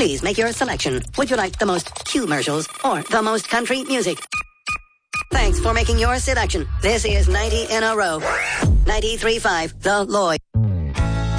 Please make your selection. Would you like the most commercials or the most country music? Thanks for making your selection. This is 90 in a row. 93.5 The Lloyd.